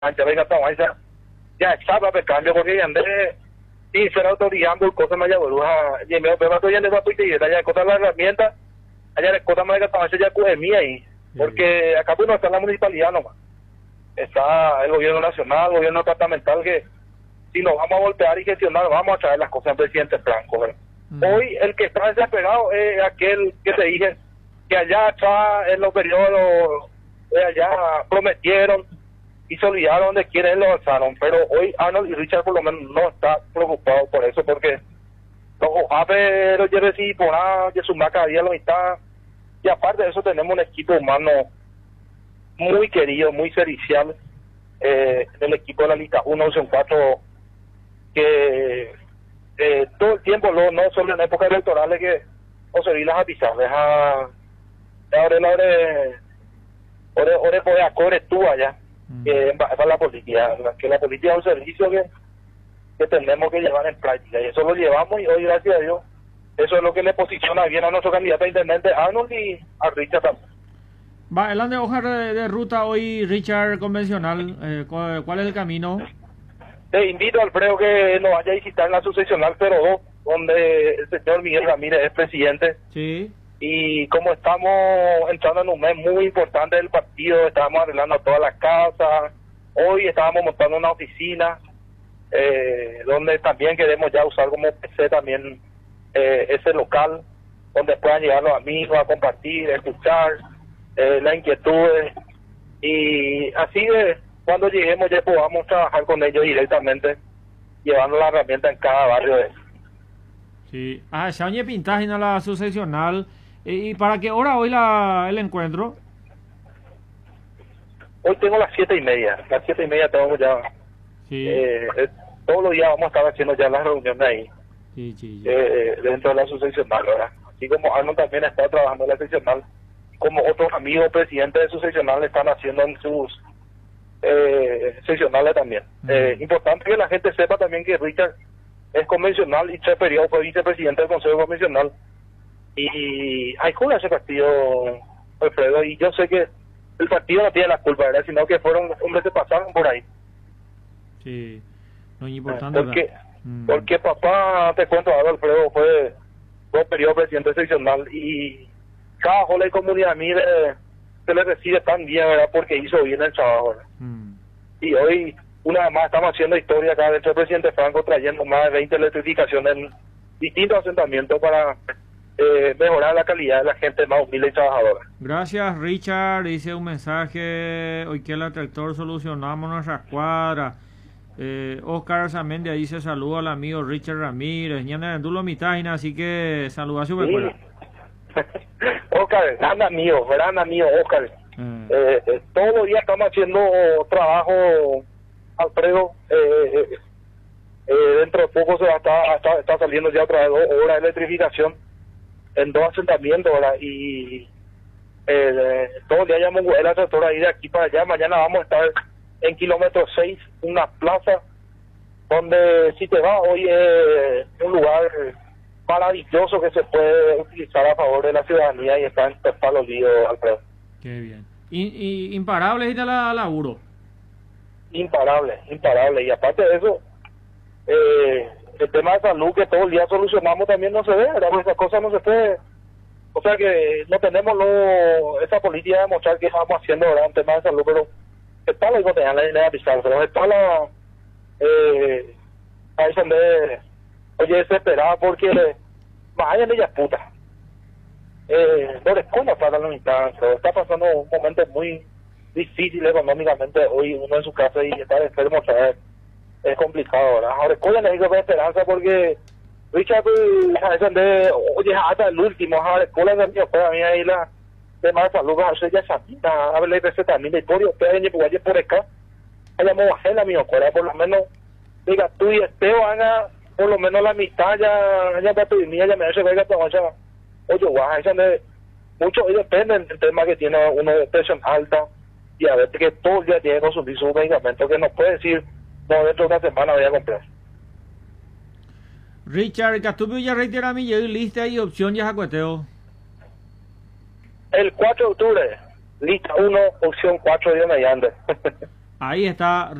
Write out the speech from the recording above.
cancha, venga, toma, ya estaba pe cambio, porque ya andé, y será autoridad, cosa más ya, y me va a ya le va a pedir, ya cosa la herramienta, allá le cosa más que toma, ya coge mía ahí, porque acá pues no está la municipalidad nomás, está el gobierno nacional, el gobierno departamental, que si nos vamos a voltear y gestionar, vamos a traer las cosas al presidente Franco, ¿verdad? Hoy el que está desesperado es aquel que te dije que allá atrás en los periodos de allá prometieron y se olvidaron de quiénes lo alzaron, pero hoy Arnold y Richard por lo menos no está preocupado por eso, porque los APE los lleves y por ahí de su marca día la mitad, y aparte de eso tenemos un equipo humano muy querido, muy servicial, el equipo de la Lista 1 son 4 que todo el tiempo, no solo en épocas electorales, que o se las a pisar, ahora poder acorde tú allá, que para la política, que la política es un servicio que tenemos que llevar en práctica, y eso lo llevamos, y hoy, gracias a Dios, eso es lo que le posiciona bien a nuestro candidato a intendente Arnold y a Richard también. Va, el de hoja de ruta hoy, Richard, convencional, ¿cuál es el camino? Te invito, Alfredo, que nos vaya a visitar en la sucesional 02, donde el señor Miguel Ramírez es presidente. Sí. Y como estamos entrando en un mes muy importante del partido, estábamos arreglando todas las casas, hoy estábamos montando una oficina, donde también queremos ya usar como PC también ese local, donde puedan llegar los amigos a compartir, escuchar las inquietudes, y así cuando lleguemos ya podamos trabajar con ellos directamente, llevando la herramienta en cada barrio de. Sí. Ya oye pintaje en la sucesional. ¿Y para qué hora hoy el encuentro? Hoy tengo las 7:30. Las 7:30 tengo ya. Sí. Todos los días vamos a estar haciendo ya las reuniones ahí. Sí. Dentro de la sucesional, ¿verdad? Así como Arnold también está trabajando en la seccional, como otros amigos presidentes de su seccional están haciendo en sus seccionales también. Importante que la gente sepa también que Richard es convencional y 3 periodos fue vicepresidente del Consejo Convencional, y hay juega ese partido, Alfredo, y yo sé que el partido no tiene la culpa, ¿verdad? Sino que fueron hombres que pasaron por ahí. Sí, no es importante. Porque papá, te cuento ahora, Alfredo, fue 2 periodos presidente seccional, y cada jola y comunidad a mí se le recibe tan bien, ¿verdad? Porque hizo bien el trabajo, ¿verdad? Y hoy, una vez más, estamos haciendo historia acá dentro del presidente Franco, trayendo más de 20 electrificaciones en distintos asentamientos para mejorar la calidad de la gente más humilde y trabajadora. Gracias, Richard. Dice un mensaje: hoy que el tractor solucionamos nuestras cuadras. Oscar Arzamendi dice: saludo al amigo Richard Ramírez. Ñana tú lo mitágina, así que saluda a su escuela. Oscar, grande amigo, Oscar. Todos los días estamos haciendo trabajo, Alfredo. Dentro de poco se está saliendo ya otra vez 2 horas de electrificación en 2 asentamientos, ¿verdad? Y todos los días llamamos el tractor ahí de aquí para allá. Mañana vamos a estar en kilómetro 6, una plaza donde, si te vas, hoy es un lugar maravilloso que se puede utilizar a favor de la ciudadanía, y está en Palo Lío, Alfredo. Qué bien. Y imparable y de la laburo. Imparable. Y aparte de eso, el tema de salud que todo el día solucionamos también no se ve, ¿verdad? Esas cosas no se puede. O sea que no tenemos esa política de mostrar que estamos haciendo, ¿verdad? En tema de salud, pero está la hipoteca, la pisar, pero está la ahí donde oye desesperada porque más allá de ellas putas no les cuenta para la mitad, pero está pasando un momento muy difícil económicamente hoy uno en su casa, y estar enfermo otra vez es complicado, ¿verdad? Ahora escuela le digo con esperanza, porque Richard oye hasta el último, ahora escuela de mi para mí ahí la tema de salud, ya sabía, a ver la IPC también, y por ustedes por acá hayamos bajado mi escuela, por lo menos diga tú y Esteban haga por lo menos la mitad ya para pedir mía, ya me hace verga todo, ya oye guay, mucho depende del tema que tiene uno de presión alta, y a ver que todo el día tiene que consumir sus medicamentos, que no puede decir no, dentro de una semana voy a comprar. Richard, Castubio ya reitera mi lista y opción ya jacueteo. El 4 de octubre, lista 1, opción 4, Dios mediante. Ahí está